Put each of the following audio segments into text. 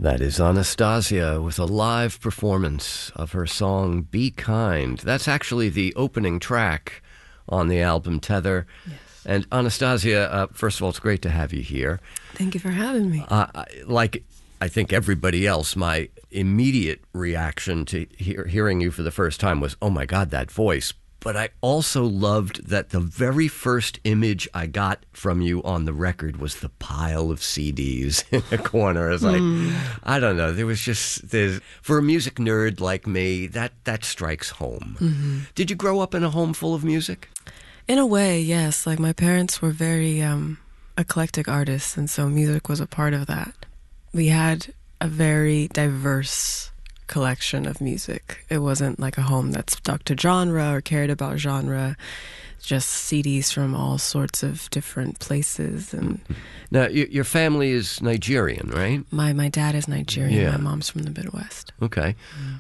That is Anastasia with a live performance of her song Be Kind. That's actually the opening track on the album Tether. Yes. And Anastasia, first of all, it's great to have you here. Thank you for having me. Like I think everybody else, my immediate reaction to hearing you for the first time was, oh my God, that voice. But I also loved that the very first image I got from you on the record was the pile of CDs in the corner. I was like, I don't know. For a music nerd like me, that strikes home. Mm-hmm. Did you grow up in a home full of music? In a way, yes. Like my parents were very eclectic artists, and so music was a part of that. We had a very diverse collection of music. It wasn't like a home that stuck to genre or cared about genre, just CDs from all sorts of different places. And now, your family is Nigerian, right? My dad is Nigerian. Yeah. My mom's from the Midwest. Okay.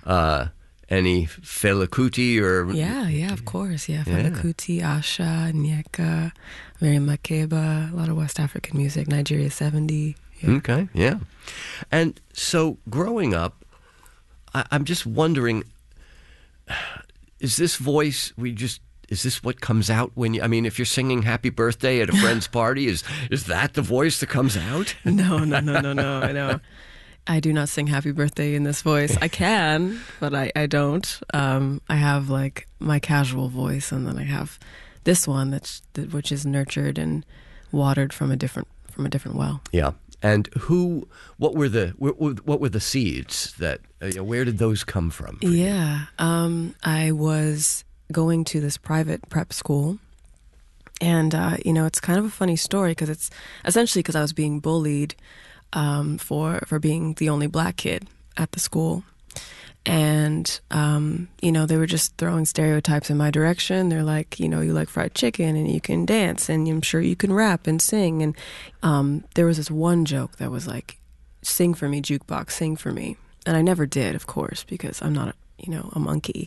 Any Fela Kuti or... Yeah, of course. Yeah, Fela Kuti, Asha, Nyeka, Miriam Makeba, a lot of West African music, Nigeria 70. Yeah. Okay, yeah. And so growing up, I'm just wondering, is this voice, is this what comes out when you, I mean, if you're singing Happy Birthday at a friend's party, is that the voice that comes out? No, I know. I do not sing Happy Birthday in this voice. I can, but I don't. I have like my casual voice, and then I have this one which is nurtured and watered from a different well. Yeah. And what were the seeds that, where did those come from? Yeah. I was going to this private prep school, and, it's kind of a funny story because it's essentially because I was being bullied for being the only black kid at the school. And, they were just throwing stereotypes in my direction. They're like, you like fried chicken and you can dance and I'm sure you can rap and sing. And there was this one joke that was like, sing for me, jukebox, sing for me. And I never did, of course, because I'm not, a monkey.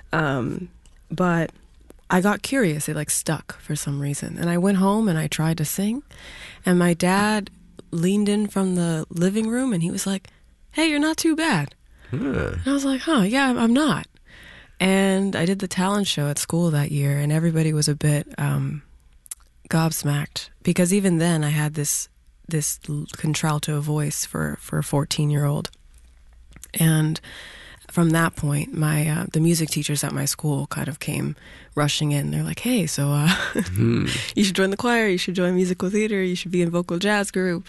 But I got curious. It like stuck for some reason. And I went home and I tried to sing. And my dad leaned in from the living room and he was like, hey, you're not too bad. And I was like, yeah, I'm not. And I did the talent show at school that year, and everybody was a bit gobsmacked because even then I had this contralto voice for a 14-year-old. And from that point, the music teachers at my school kind of came rushing in. They're like, hey, so you should join the choir, you should join musical theater, you should be in vocal jazz group.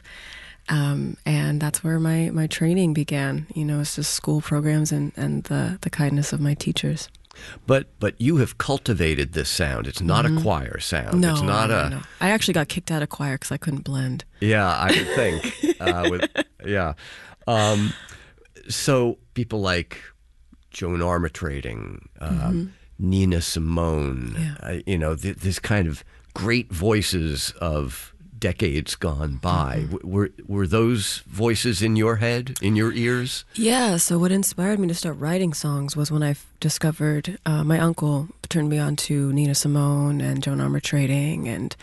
And that's where my training began. It's just school programs and the kindness of my teachers. But you have cultivated this sound. It's not a choir sound. No, it's not no. I actually got kicked out of choir because I couldn't blend. Yeah, I would think. So people like Joan Armatrading, Nina Simone, this kind of great voices of decades gone by. Were those voices in your head, in your ears? Yeah, so what inspired me to start writing songs was when I discovered, my uncle turned me on to Nina Simone and Joan Armatrading and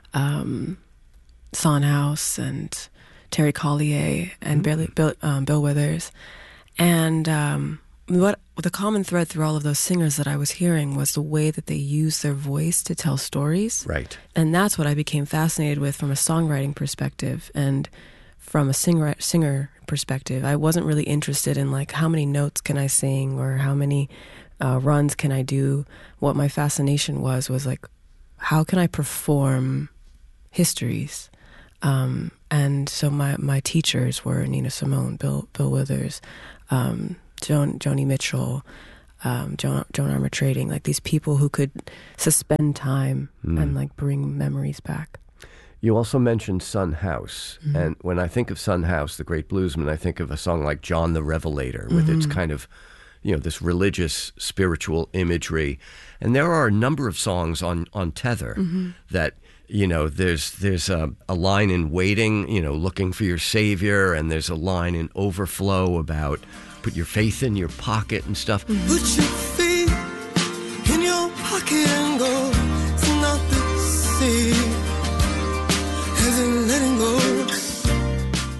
Son House and Terry Collier and Bill Withers. And what the common thread through all of those singers that I was hearing was the way that they use their voice to tell stories. Right. And that's what I became fascinated with from a songwriting perspective and from a singer perspective. I wasn't really interested in like how many notes can I sing or how many runs can I do. What my fascination was like, how can I perform histories? And so my teachers were Nina Simone, Bill Withers, Joni Mitchell, Joan Armatrading, like these people who could suspend time and like bring memories back. You also mentioned Son House, and when I think of Son House, the great bluesman, I think of a song like John the Revelator with its kind of, this religious, spiritual imagery. And there are a number of songs on Tether that, there's a line in Waiting, looking for your savior, and there's a line in Overflow about put your faith in your pocket and stuff. Put your faith in your pocket and go. It's not the same as in letting go.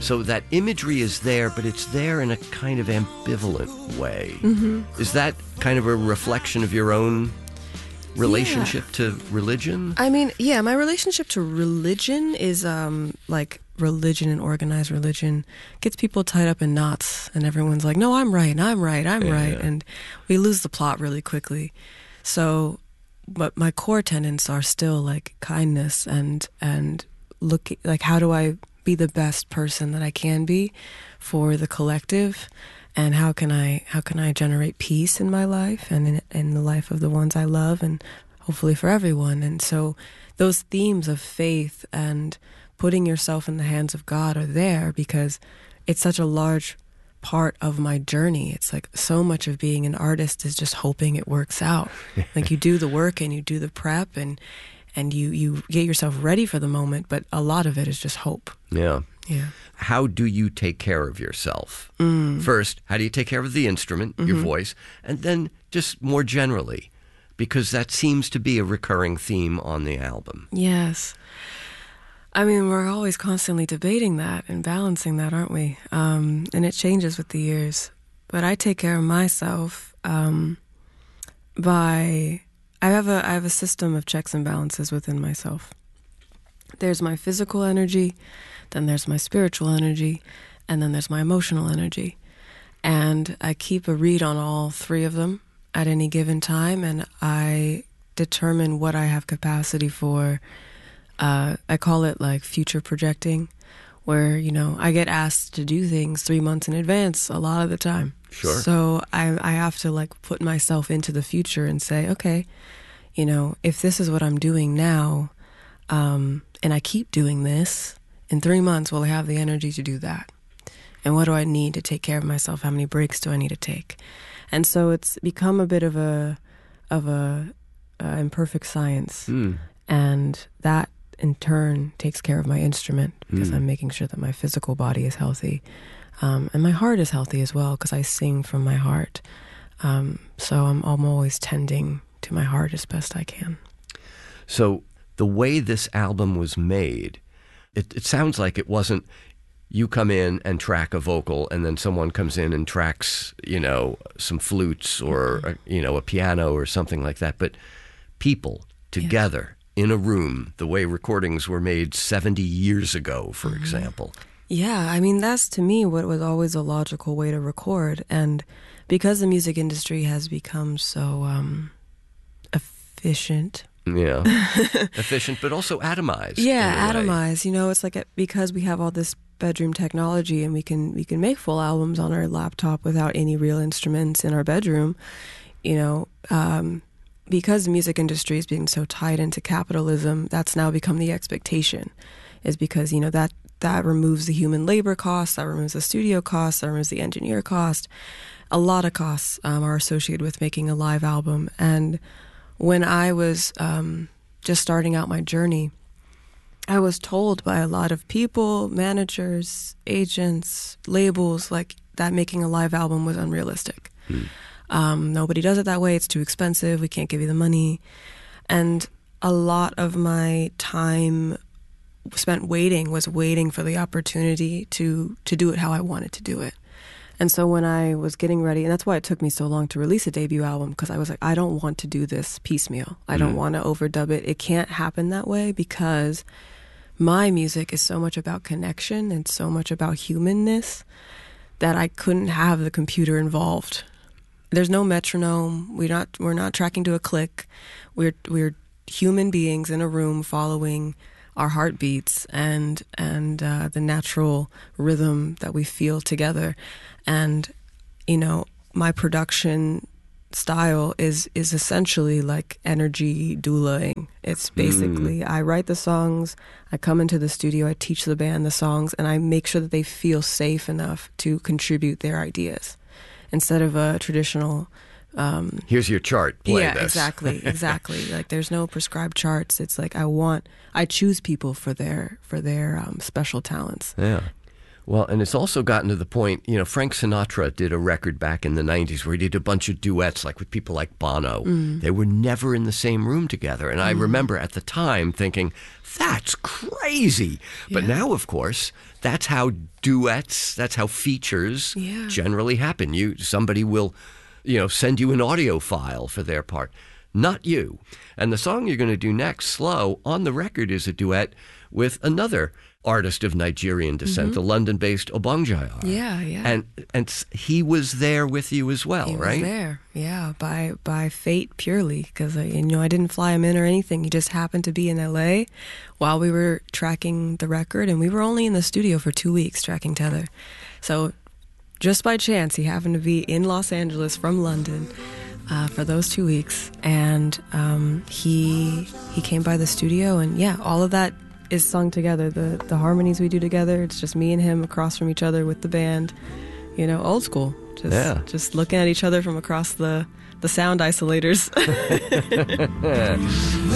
So that imagery is there, but it's there in a kind of ambivalent way. Is that kind of a reflection of your own relationship to religion? I mean, yeah, my relationship to religion is like religion and organized religion gets people tied up in knots, and everyone's like, no, I'm right, right, and we lose the plot really quickly. So, but my core tenets are still like kindness and look, like, how do I be the best person that I can be for the collective, and how can I generate peace in my life and in the life of the ones I love, and hopefully for everyone. And so those themes of faith and putting yourself in the hands of God are there because it's such a large part of my journey. It's like so much of being an artist is just hoping it works out. Like you do the work and you do the prep and you get yourself ready for the moment, but a lot of it is just hope. Yeah. Yeah. How do you take care of yourself? First, how do you take care of the instrument, your voice, and then just more generally, because that seems to be a recurring theme on the album. Yes. I mean, we're always constantly debating that and balancing that, aren't we? And it changes with the years. But I take care of myself by... I have a system of checks and balances within myself. There's my physical energy, then there's my spiritual energy, and then there's my emotional energy. And I keep a read on all three of them at any given time, and I determine what I have capacity for. I call it like future projecting, where, you know, I get asked to do things 3 months in advance a lot of the time. Sure. So I have to like put myself into the future and say, okay, you know, if this is what I'm doing now, and I keep doing this, in 3 months, will I have the energy to do that? And what do I need to take care of myself? How many breaks do I need to take? And so it's become a bit of a imperfect science. And that in turn takes care of my instrument because I'm making sure that my physical body is healthy. And my heart is healthy as well because I sing from my heart. So I'm always tending to my heart as best I can. So the way this album was made, it sounds like it wasn't you come in and track a vocal and then someone comes in and tracks, you know, some flutes or, you know, a piano or something like that. But people together in a room, the way recordings were made 70 years ago, for example. Yeah, I mean, that's to me what was always a logical way to record. And because the music industry has become so efficient. Yeah, efficient, but also atomized. Yeah, atomized. You know, it's like because we have all this bedroom technology and we can make full albums on our laptop without any real instruments in our bedroom. You know, because the music industry is being so tied into capitalism, that's now become the expectation. Is because, you know, that removes the human labor costs, that removes the studio costs, that removes the engineer cost. A lot of costs are associated with making a live album. And when I was just starting out my journey, I was told by a lot of people, managers, agents, labels, like that making a live album was unrealistic. Nobody does it that way. It's too expensive. We can't give you the money. And a lot of my time spent waiting for the opportunity to do it how I wanted to do it. And so when I was getting ready, and that's why it took me so long to release a debut album, because I was like, I don't want to do this piecemeal. I don't want to overdub it. It can't happen that way because my music is so much about connection and so much about humanness that I couldn't have the computer involved. There's no metronome. We're not tracking to a click. We're human beings in a room following our heartbeats and the natural rhythm that we feel together. And, you know, my production style is essentially like energy doulaing. It's basically, I write the songs, I come into the studio, I teach the band the songs, and I make sure that they feel safe enough to contribute their ideas instead of a traditional here's your chart, play yeah, this. exactly. Like there's no prescribed charts. It's like I choose people for their special talents. Yeah. Well, and it's also gotten to the point, Frank Sinatra did a record back in the 90s where he did a bunch of duets, like with people like Bono. They were never in the same room together. And I remember at the time thinking, that's crazy. But now, of course, that's how duets, that's how features generally happen. Somebody will, send you an audio file for their part. Not you. And the song you're going to do next, Slow, on the record is a duet with another artist of Nigerian descent, the London-based Obongjayar. Yeah. And he was there with you as well, right? He was there, yeah, by fate purely, because I didn't fly him in or anything. He just happened to be in LA while we were tracking the record, and we were only in the studio for 2 weeks tracking Tether. So just by chance, he happened to be in Los Angeles from London for those 2 weeks, and he came by the studio, and all of that is sung together. The harmonies we do together, it's just me and him across from each other with the band, old school. Just looking at each other from across the sound isolators.